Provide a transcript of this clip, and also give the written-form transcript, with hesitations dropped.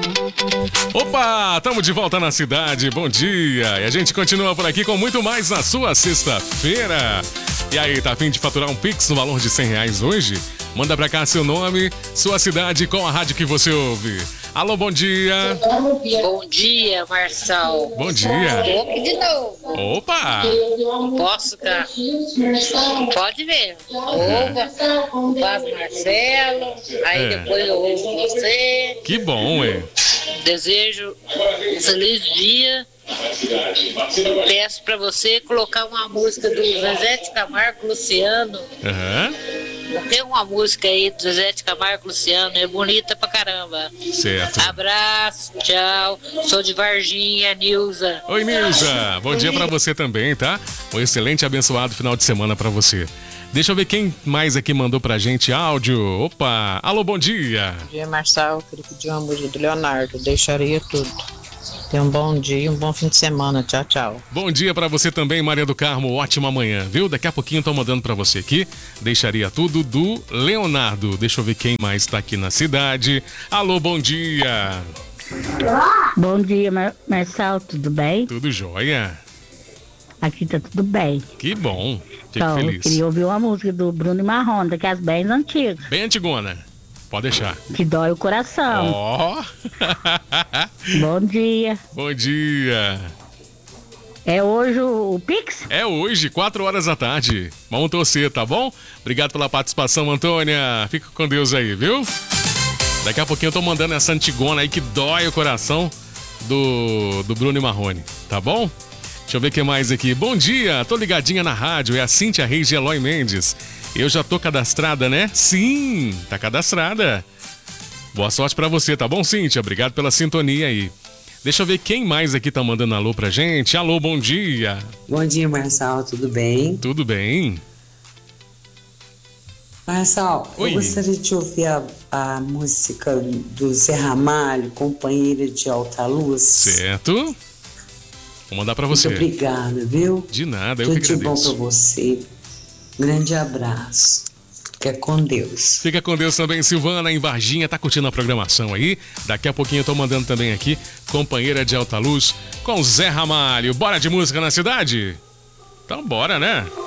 Opa, estamos de volta na cidade, bom dia. E a gente continua por aqui com muito mais na sua sexta-feira. E aí, tá a fim de faturar um Pix no valor de R$100 hoje? Manda pra cá seu nome, sua cidade com a rádio que você ouve. Alô, bom dia. Bom dia, Marçal. Bom dia. Estou aqui de novo. Opa. Posso, cara? Pode ver. Ouva, faz Marcelo, aí depois eu ouço você. Que bom, hein? Desejo um feliz dia. Peço pra você colocar uma música do Zezé de Camargo e Luciano. Tem uma música aí do Zezé de Camargo e Luciano, é bonita pra caramba. Certo. Abraço, tchau. Sou de Varginha, Nilza. Oi, Nilza. Bom dia pra você também, tá? Um excelente e abençoado final de semana pra você. Deixa eu ver quem mais aqui mandou pra gente áudio. Opa! Alô, bom dia. Bom dia, Marçal. Queria pedir uma música do Leonardo. Deixaria tudo. Tenha um bom dia e um bom fim de semana. Tchau, tchau. Bom dia pra você também, Maria do Carmo. Ótima manhã, viu? Daqui a pouquinho tô mandando pra você aqui. Deixaria tudo do Leonardo. Deixa eu ver quem mais tá aqui na cidade. Alô, bom dia. Bom dia, Marçal. Tudo bem? Tudo jóia. Aqui tá tudo bem. Que bom. Fico Então, feliz. eu queria ouvir uma música do Bruno e Marrone, daquelas bem antigas. Bem antigona. Pode deixar. Que dói o coração. Ó. Bom dia. Bom dia. É hoje o Pix? É hoje, 4 horas da tarde. Vamos torcer, tá bom? Obrigado pela participação, Antônia. Fica com Deus aí, viu? Daqui a pouquinho eu tô mandando essa antigona aí que dói o coração do Bruno e Marrone, tá bom? Deixa eu ver o que mais aqui. Bom dia, tô ligadinha na rádio, é a Cíntia Reis de Eloy Mendes. Eu já tô cadastrada, né? Sim, tá cadastrada. Boa sorte pra você, tá bom, Cíntia? Obrigado pela sintonia aí. Deixa eu ver quem mais aqui tá mandando alô pra gente. Alô, bom dia. Bom dia, Marçal, tudo bem? Tudo bem. Marçal, Oi. eu gostaria de ouvir a música do Zé Ramalho, Companheira de Alta Luz. Certo. Vou mandar pra você. Muito obrigada, viu? De nada, eu que Tudo de bom agradeço. pra você. Grande abraço. Fica com Deus. Fica com Deus também, Silvana, em Varginha, tá curtindo a programação aí? Daqui a pouquinho eu tô mandando também aqui, Companheira de Alta Luz, com Zé Ramalho. Bora de música na cidade? Então bora, né?